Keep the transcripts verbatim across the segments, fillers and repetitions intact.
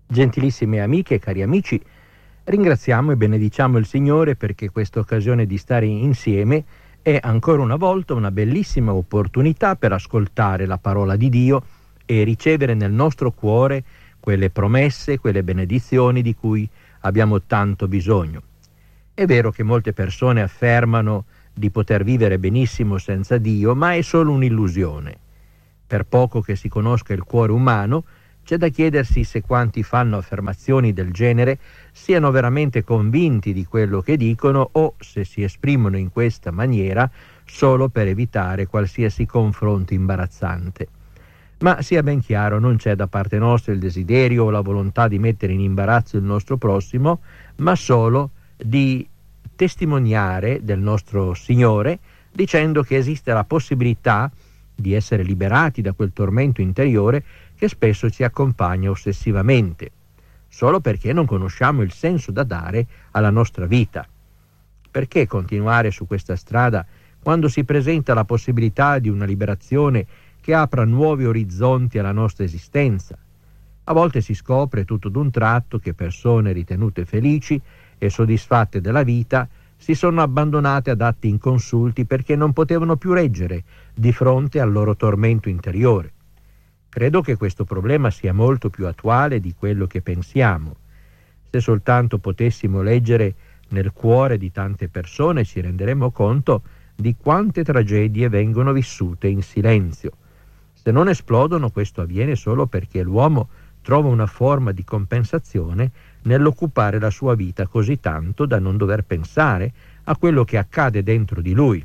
Gentilissime amiche e cari amici, ringraziamo e benediciamo il Signore perché questa occasione di stare insieme è ancora una volta una bellissima opportunità per ascoltare la parola di Dio e ricevere nel nostro cuore quelle promesse, quelle benedizioni di cui abbiamo tanto bisogno. È vero che molte persone affermano di poter vivere benissimo senza Dio, ma è solo un'illusione. Per poco che si conosca il cuore umano, c'è da chiedersi se quanti fanno affermazioni del genere siano veramente convinti di quello che dicono o se si esprimono in questa maniera solo per evitare qualsiasi confronto imbarazzante. Ma sia ben chiaro, non c'è da parte nostra il desiderio o la volontà di mettere in imbarazzo il nostro prossimo, ma solo di testimoniare del nostro Signore dicendo che esiste la possibilità di essere liberati da quel tormento interiore che spesso ci accompagna ossessivamente, solo perché non conosciamo il senso da dare alla nostra vita. Perché continuare su questa strada quando si presenta la possibilità di una liberazione che apra nuovi orizzonti alla nostra esistenza? A volte si scopre tutto d'un tratto che persone ritenute felici e soddisfatte della vita si sono abbandonate ad atti inconsulti perché non potevano più reggere di fronte al loro tormento interiore. Credo che questo problema sia molto più attuale di quello che pensiamo. Se soltanto potessimo leggere nel cuore di tante persone ci renderemmo conto di quante tragedie vengono vissute in silenzio. Se non esplodono, questo avviene solo perché l'uomo trova una forma di compensazione nell'occupare la sua vita così tanto da non dover pensare a quello che accade dentro di lui.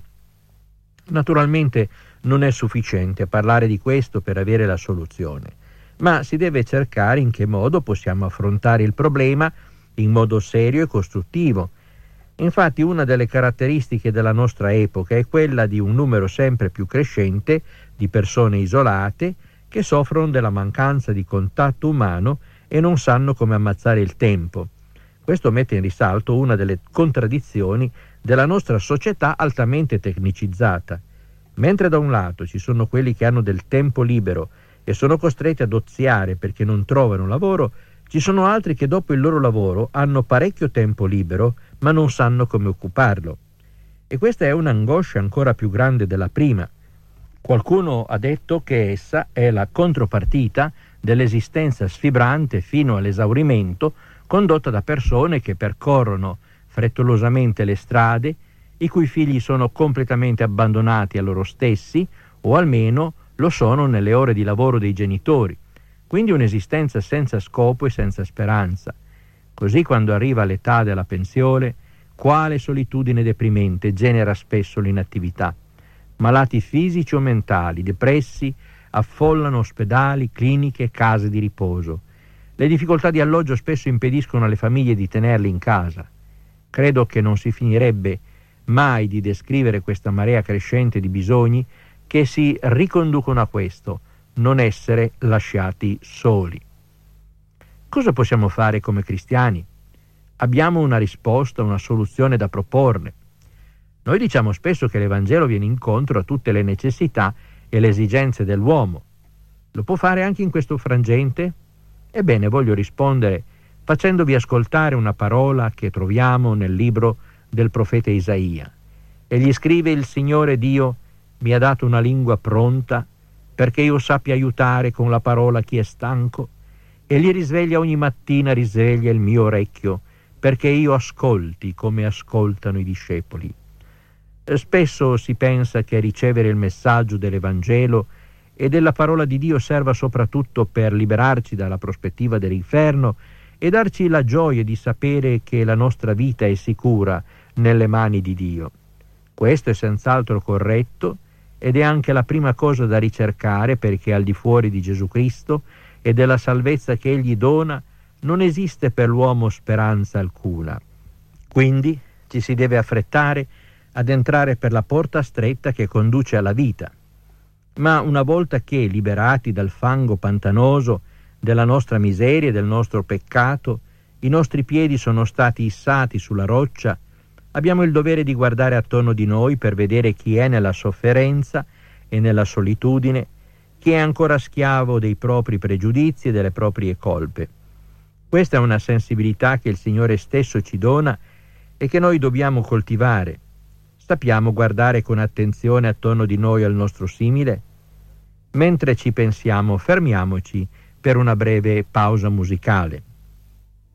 Naturalmente non è sufficiente parlare di questo per avere la soluzione, ma si deve cercare in che modo possiamo affrontare il problema in modo serio e costruttivo. Infatti una delle caratteristiche della nostra epoca è quella di un numero sempre più crescente di persone isolate che soffrono della mancanza di contatto umano e non sanno come ammazzare il tempo. Questo mette in risalto una delle contraddizioni della nostra società altamente tecnicizzata. Mentre da un lato ci sono quelli che hanno del tempo libero e sono costretti ad oziare perché non trovano lavoro, ci sono altri che dopo il loro lavoro hanno parecchio tempo libero ma non sanno come occuparlo. E questa è un'angoscia ancora più grande della prima. Qualcuno ha detto che essa è la contropartita dell'esistenza sfibrante fino all'esaurimento condotta da persone che percorrono frettolosamente le strade, i cui figli sono completamente abbandonati a loro stessi o almeno lo sono nelle ore di lavoro dei genitori, quindi un'esistenza senza scopo e senza speranza. Così quando arriva l'età della pensione, quale solitudine deprimente genera spesso l'inattività. Malati fisici o mentali, depressi, affollano ospedali, cliniche, case di riposo. Le difficoltà di alloggio spesso impediscono alle famiglie di tenerli in casa. Credo che non si finirebbe mai di descrivere questa marea crescente di bisogni che si riconducono a questo, non essere lasciati soli. Cosa possiamo fare come cristiani? Abbiamo una risposta, una soluzione da proporne. Noi diciamo spesso che l'Evangelo viene incontro a tutte le necessità e le esigenze dell'uomo. Lo può fare anche in questo frangente? Ebbene, voglio rispondere facendovi ascoltare una parola che troviamo nel libro del profeta Isaia. Egli scrive: il Signore Dio mi ha dato una lingua pronta perché io sappia aiutare con la parola chi è stanco, e gli risveglia ogni mattina, risveglia il mio orecchio perché io ascolti come ascoltano i discepoli. Spesso si pensa che ricevere il messaggio dell'Evangelo e della parola di Dio serva soprattutto per liberarci dalla prospettiva dell'inferno e darci la gioia di sapere che la nostra vita è sicura nelle mani di Dio. Questo è senz'altro corretto ed è anche la prima cosa da ricercare, perché al di fuori di Gesù Cristo e della salvezza che Egli dona non esiste per l'uomo speranza alcuna. Quindi ci si deve affrettare ad entrare per la porta stretta che conduce alla vita. Ma una volta che, liberati dal fango pantanoso della nostra miseria e del nostro peccato, i nostri piedi sono stati issati sulla roccia, abbiamo il dovere di guardare attorno di noi per vedere chi è nella sofferenza e nella solitudine, chi è ancora schiavo dei propri pregiudizi e delle proprie colpe. Questa è una sensibilità che il Signore stesso ci dona e che noi dobbiamo coltivare. Sappiamo guardare con attenzione attorno di noi al nostro simile? Mentre ci pensiamo, fermiamoci per una breve pausa musicale.